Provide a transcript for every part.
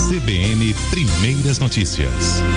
CBN Primeiras Notícias.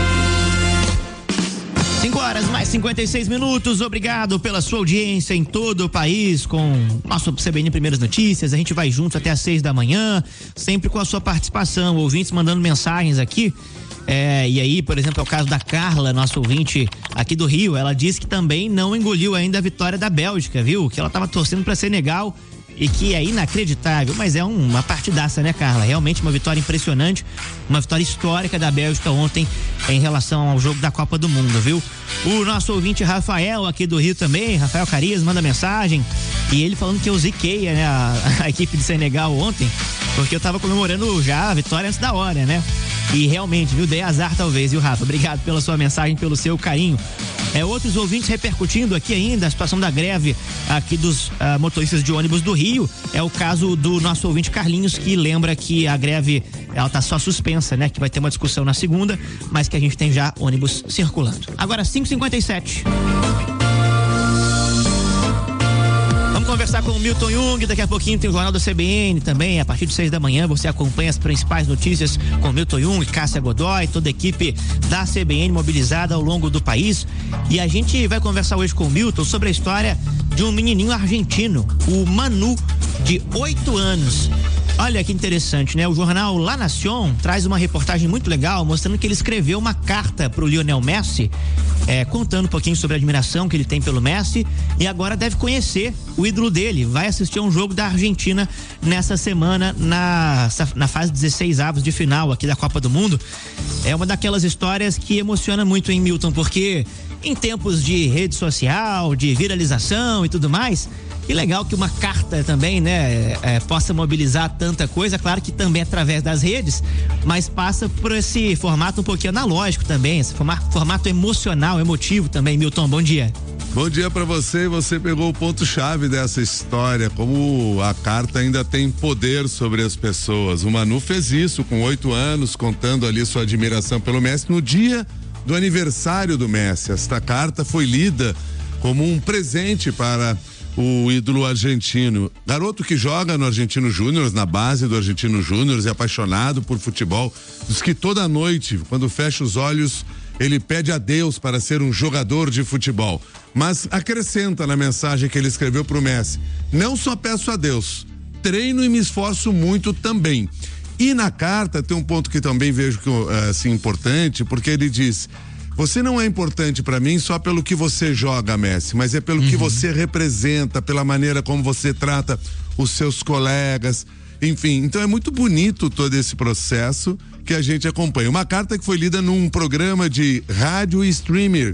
5:56. Obrigado pela sua audiência em todo o país com nosso CBN Primeiras Notícias. A gente vai junto até às 6 da manhã, sempre com a sua participação, ouvintes mandando mensagens aqui. E aí, por exemplo, é o caso da Carla, nossa ouvinte aqui do Rio. Ela disse que também não engoliu ainda a vitória da Bélgica, viu? Que ela estava torcendo para Senegal e que é inacreditável, mas é uma partidaça, né, Carla? Realmente uma vitória impressionante, uma vitória histórica da Bélgica ontem em relação ao jogo da Copa do Mundo, viu? O nosso ouvinte Rafael aqui do Rio também, Rafael Carias, manda mensagem e ele falando que eu ziquei, né, a equipe de Senegal ontem, porque eu tava comemorando já a vitória antes da hora, né? E realmente, viu? Dei azar talvez, viu, Rafa? Obrigado pela sua mensagem, pelo seu carinho. Outros ouvintes repercutindo aqui ainda a situação da greve aqui dos motoristas de ônibus do Rio. É o caso do nosso ouvinte Carlinhos, que lembra que a greve, ela tá só suspensa, né? Que vai ter uma discussão na segunda, mas que a gente tem já ônibus circulando. Agora 5:57. Conversar com o Milton Jung, daqui a pouquinho tem o Jornal da CBN também, a partir de 6 da manhã você acompanha as principais notícias com Milton Jung, Cássia Godoy, toda a equipe da CBN mobilizada ao longo do país, e a gente vai conversar hoje com o Milton sobre a história de um menininho argentino, o Manu, de 8 anos. Olha que interessante, né? O jornal La Nación traz uma reportagem muito legal mostrando que ele escreveu uma carta pro Lionel Messi, contando um pouquinho sobre a admiração que ele tem pelo Messi, e agora deve conhecer o ídolo dele. Vai assistir a um jogo da Argentina nessa semana na fase 16avos de final aqui da Copa do Mundo. É uma daquelas histórias que emociona muito, hein, Milton? Porque em tempos de rede social, de viralização e tudo mais, que legal que uma carta também, né, possa mobilizar tanta coisa, claro que também através das redes, mas passa por esse formato um pouquinho analógico também, esse formato emocional, emotivo também. Milton, bom dia. Bom dia pra você pegou o ponto-chave dessa história, como a carta ainda tem poder sobre as pessoas. O Manu fez isso com 8 anos, contando ali sua admiração pelo Messi no dia do aniversário do Messi. Esta carta foi lida como um presente para o ídolo argentino. Garoto que joga no Argentino Júnior, na base do Argentino Júnior, é apaixonado por futebol. Diz que toda noite, quando fecha os olhos, ele pede a Deus para ser um jogador de futebol. Mas acrescenta na mensagem que ele escreveu pro Messi: não só peço a Deus, treino e me esforço muito também. E na carta tem um ponto que também vejo que assim importante, porque ele diz: você não é importante para mim só pelo que você joga, Messi, mas é pelo que você representa, pela maneira como você trata os seus colegas, enfim. Então é muito bonito todo esse processo que a gente acompanha. Uma carta que foi lida num programa de rádio e streamer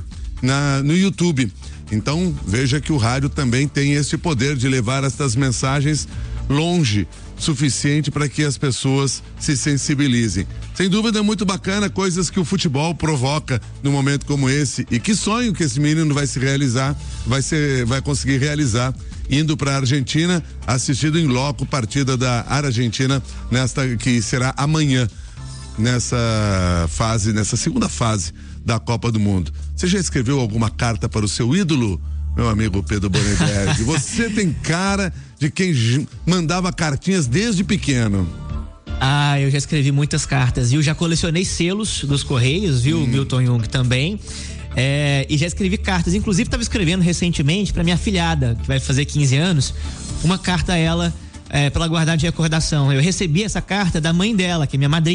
no YouTube. Então veja que o rádio também tem esse poder de levar essas mensagens longe, suficiente para que as pessoas se sensibilizem. Sem dúvida, é muito bacana coisas que o futebol provoca num momento como esse, e que sonho que esse menino vai se realizar, vai conseguir realizar indo para a Argentina, assistindo em loco partida da Argentina nesta que será amanhã, nessa segunda fase da Copa do Mundo. Você já escreveu alguma carta para o seu ídolo, meu amigo Pedro Boneberg? Você tem cara de quem mandava cartinhas desde pequeno. Eu já escrevi muitas cartas, viu? Já colecionei selos dos Correios, viu? Milton Jung também. E já escrevi cartas. Inclusive, estava escrevendo recentemente para minha afilhada, que vai fazer 15 anos, uma carta a ela, pra ela guardar de recordação. Eu recebi essa carta da mãe dela, que é minha madrinha.